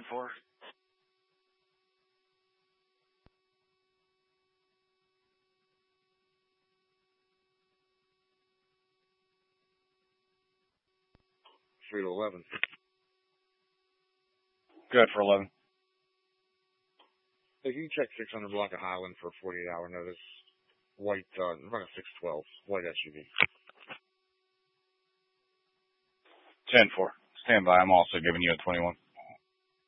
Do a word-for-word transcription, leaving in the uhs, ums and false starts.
four. three to eleven. Good for eleven. Hey, can you check six hundred block of Highland for forty-eight hour notice? White, uh, run a six twelve, white S U V. ten four. Stand by. I'm also giving you a twenty-one.